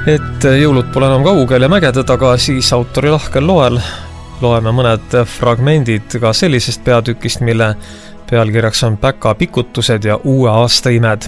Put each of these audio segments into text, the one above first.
Et jõulud pole enam kaugel ja mägede taga, siis autori lahkel loel loeme mõned fragmendid ka sellisest peatükist, mille pealkirjaks on päkapikutused ja uue aasta imed.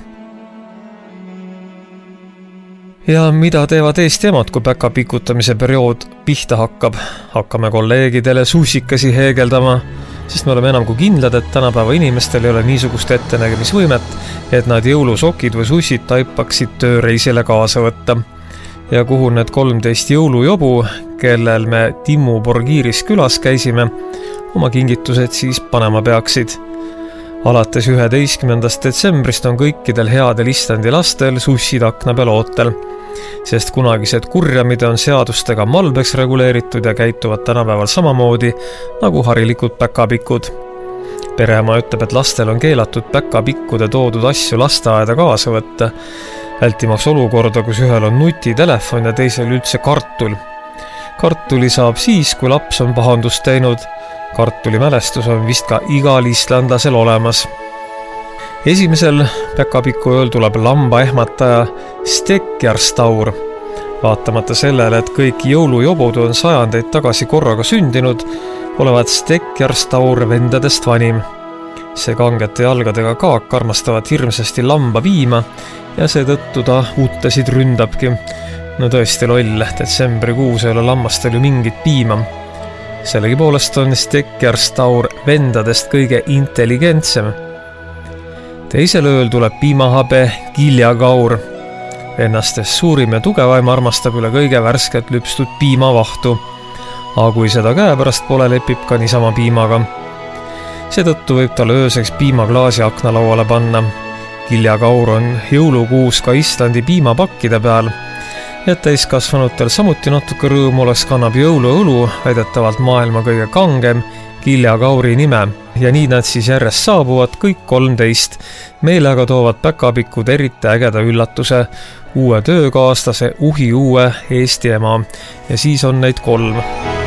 Ja mida teevad Eesti emad, kui päkapikutamise periood pihta hakkab? Hakkame kolleegidele suusikasi heegeldama, sest me oleme enam kui kindlad, et tänapäeva inimestel ei ole niisugust ettenägemisvõimet, et nad jõulusokid või sussid taipaksid tööreisile kaasa võtta. Ja kuhu need 13 jõulujobu, kellel me Timmu Borgiris külas käisime, oma kingitused siis panema peaksid. Alates 11. detsembrist on kõikidel headel Islandi lastel sussid akna peal ootel, sest kunagised kurjamid on seadustega malbeks reguleeritud ja käituvad tänapäeval samamoodi nagu harilikud päkapikud. Pereema ütleb, et lastel on keelatud päkapikkude toodud asju lasteaeda kaasa võtta, vältimaks olukorda, kus ühel on nutitelefon ja teisel üldse kartul. Kartuli saab siis, kui laps on pahandust teinud. Kartuli mälestus on vist ka igal islandlasel olemas. Esimesel päkapiku ööl tuleb lamba ehmataja Stekjarstaur. Vaatamata sellele, et kõik jõulujobud on sajandeid tagasi korraga sündinud, olevat Stekjarstaur vendadest vanim. See kangete jalgadega kaak armastavad hirmsasti lamba viima ja seetõttu ta uutasid ründabki. No tõesti loll, detsembrikuus ei ole lammastel ju mingit piima. Sellegi poolest on Stekjarstaur vendadest kõige intelligentsem. Teisel ööl tuleb piimahabe Giljagaur. Ennastest suurim ja tugevaim armastab üle kõige värsket lüpstud piimavahtu. Aga kui seda käepärast pole, lepib ka niisama piimaga. Seetõttu võib tal ööseks piimaklaasi aknalauale panna. Giljagaur on jõulukuus ka Islandi piimapakkide peal. Ja täiskasvanutel samuti natuke rõõmu oleks kannab jõuluõlu, väidetavalt maailma kõige kangem Giljagauri nime. Ja nii nad siis järjest saabuvad kõik 13. Meelega toovad päkapikud eriti ägeda üllatuse, uue töökaaslase uhi uue Eesti ema. Ja siis on neid 3.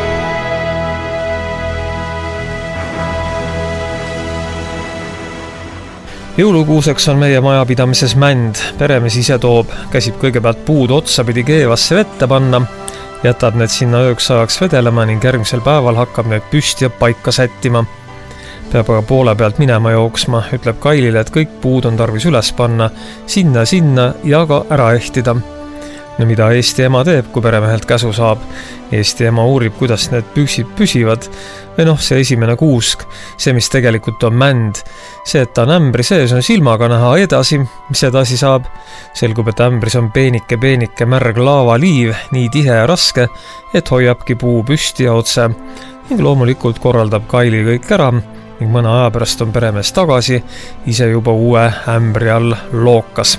Jõulukuuseks on meie majapidamises mänd. Peremees ise toob, käsib kõigepealt puud otsapidi keevasse vette panna, jätab need sinna ööks ajaks vedelema ning järgmisel päeval hakkab need püsti ja paika sättima. Peab aga poole pealt minema jooksma, ütleb Kailile, et kõik puud on tarvis üles panna, sinna ja ka ära ehtida. No mida Eesti ema teeb, kui peremehelt käsu saab? Eesti ema uurib, kuidas need püksid püsivad. Või see esimene kuusk, see mis tegelikult on mänd. See, et ta on ämbri sees, on silmaga näha edasi, mis edasi saab. Selgub, et ämbris on peenike märg laavaliiv, nii tihe ja raske, et hoiabki puu püsti ja otse. Ning loomulikult korraldab Kaili kõik ära ning mõne aja pärast on peremees tagasi, ise juba uue ämbri all lookas.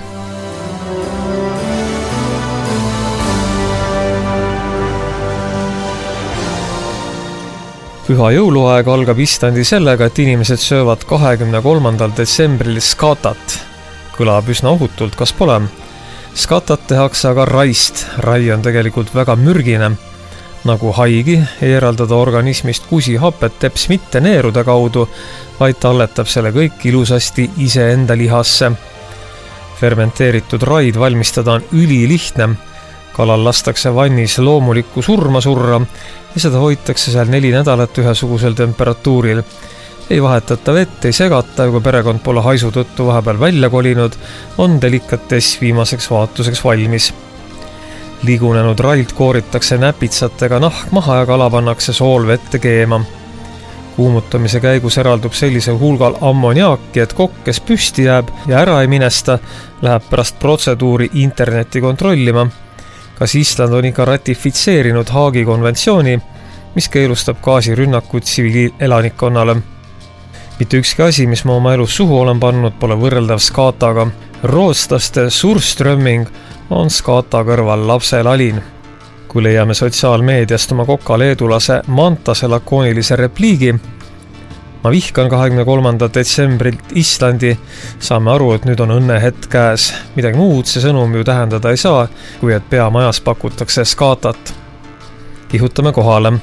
Püha jõuluaeg algab Islandi sellega, et inimesed söövad 23. detsembril skatat. Kõlab üsna ohutult, kas pole? Skatat tehakse aga raist. Rai on tegelikult väga mürgine. Nagu haigi ei eraldada organismist kusihapet teps mitte neerude kaudu, vaid talletab selle kõik ilusasti ise enda lihasse. Fermenteeritud raid valmistada on ülilihtne. Kalal lastakse vannis loomulikku surma ja seda hoitakse seal 4 nädalat ühesugusel temperatuuril. Ei vahetata vett, ei segata, kui perekond pole haisu tõttu vahepeal välja kolinud, on delikatess viimaseks vaatuseks valmis. Ligunenud railt kooritakse näpitsatega nahk maha ja kala pannakse soolvette keema. Kuumutamise käigus eraldub sellisel hulgal ammoniaaki, et kokk, kes püsti jääb ja ära ei minesta, läheb pärast protseduuri interneti kontrollima. Kas Island on ikka ratifitseerinud Haagi konventsiooni, mis keelustab gaasirünnakud tsiviilelanikkonnale. Mitte ükski asi, mis ma oma elus suhu olen pannud, pole võrreldav skaataga. Rootslaste Surströmming on skaata kõrval lapselalin. Kui leiame sotsiaalmeediast oma koka leedulase Mantase lakoonilise repliigi, ma vihkan 23. detsembrilt Islandi, saame aru, et nüüd on õnnehetk käes. Midagi muud see sõnum ju tähendada ei saa, kui et peamajas pakutakse skaatat. Kihutame kohale.